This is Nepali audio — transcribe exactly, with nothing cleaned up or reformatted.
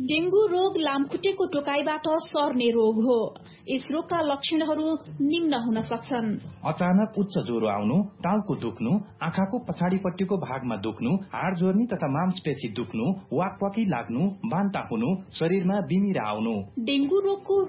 डेंगू रोग लामखुट्टेको टोकाइबाट सर्ने रोग हो। यस रोगका लक्षणहरू निम्न हुन सक्छन्। अचानक उच्च ज्वरो आउनु, टाउको दुख्नु, आँखाको पछाडिपट्टिको भागमा दुख्नु, हाड जोर्नी तथा मांसपेशी दुख्नु, वाकवाकी लाग्नु, बान्ता हुनु, शरीरमा बिमिरा आउनु। डेंगू रोगको